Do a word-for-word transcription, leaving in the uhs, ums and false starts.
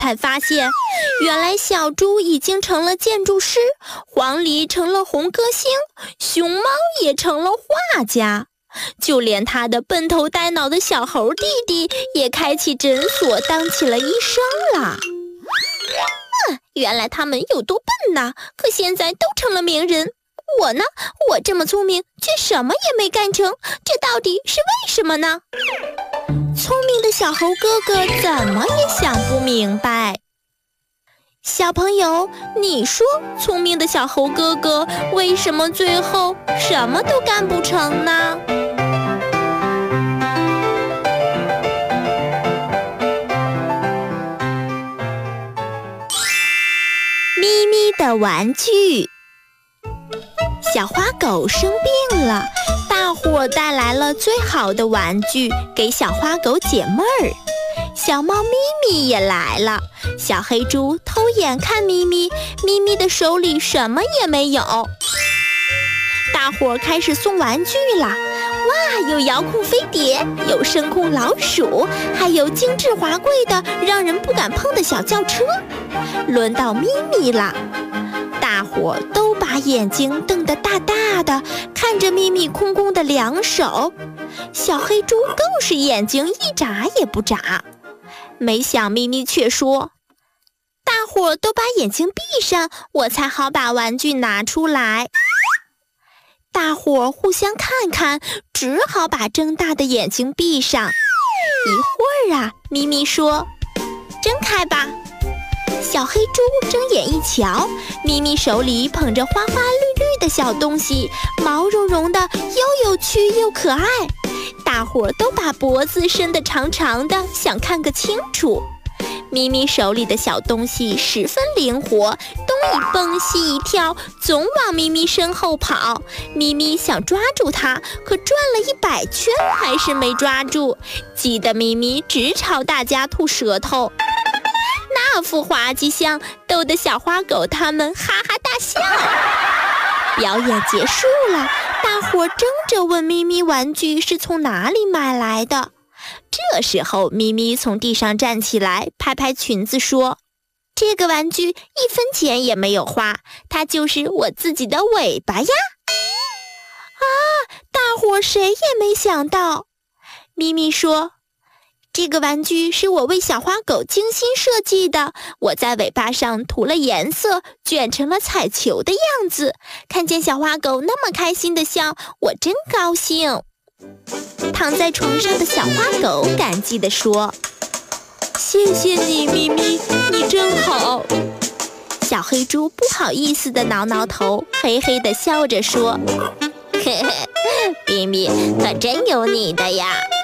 才发现，原来小猪已经成了建筑师，黄鹂成了红歌星，熊猫也成了画家，就连他的笨头呆脑的小猴弟弟也开起诊所当起了医生了。嗯，原来他们有多笨呐！可现在都成了名人。我呢，我这么聪明，却什么也没干成，这到底是为什么呢？聪明的小猴哥哥怎么也想不明白。小朋友，你说聪明的小猴哥哥为什么最后什么都干不成呢？咪咪的玩具。小花狗生病了，大伙带来了最好的玩具给小花狗解闷儿。小猫咪咪也来了，小黑猪偷眼看咪咪，咪咪的手里什么也没有。大伙开始送玩具啦！哇，有遥控飞碟，有声控老鼠，还有精致华贵的让人不敢碰的小轿车。轮到咪咪啦！大伙都把眼睛瞪得大大的，看着咪咪空空的两手。小黑猪更是眼睛一眨也不眨。没想咪咪却说：大伙都把眼睛闭上，我才好把玩具拿出来。大伙互相看看，只好把睁大的眼睛闭上。一会儿啊，咪咪说：睁开吧。小黑猪睁眼一瞧，咪咪手里捧着花花绿绿的小东西，毛茸茸的，又有趣又可爱。大伙都把脖子伸得长长的，想看个清楚。咪咪手里的小东西十分灵活，东一蹦西一跳，总往咪咪身后跑。咪咪想抓住它，可转了一百圈还是没抓住，急得咪咪直朝大家吐舌头。那副滑稽相逗得小花狗他们哈哈大笑。表演结束了，大伙争着问咪咪玩具是从哪里买来的。这时候咪咪从地上站起来，拍拍裙子说：这个玩具一分钱也没有花，它就是我自己的尾巴呀。啊，大伙谁也没想到。咪咪说：这个玩具是我为小花狗精心设计的，我在尾巴上涂了颜色，卷成了彩球的样子。看见小花狗那么开心的笑，我真高兴。躺在床上的小花狗感激地说：谢谢你，咪咪，你真好。小黑猪不好意思地挠挠头，嘿嘿地笑着说：嘿嘿，咪咪可真有你的呀。